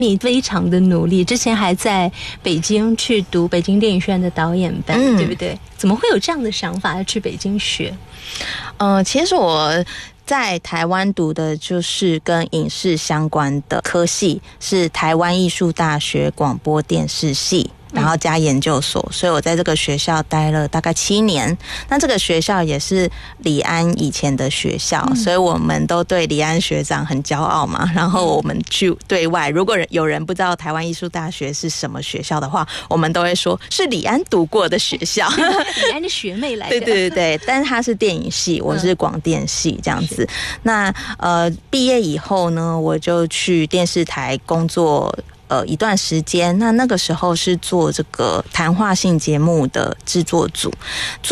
你非常的努力，之前还在北京去读北京电影学院的导演班，对不对？怎么会有这样的想法要去北京学？ 其实我在台湾读的就是跟影视相关的科系，是台湾艺术大学广播电视系，然后加研究所，所以我在这个学校待了大概7年。那这个学校也是李安以前的学校，所以我们都对李安学长很骄傲嘛。然后我们去对外，如果有人不知道台湾艺术大学是什么学校的话，我们都会说是李安读过的学校， 李安的学妹来的。 对，但是他是电影系，我是广电系这样子。那毕业以后呢，我就去电视台工作。一段时间，那个时候是做这个谈话性节目的制作组，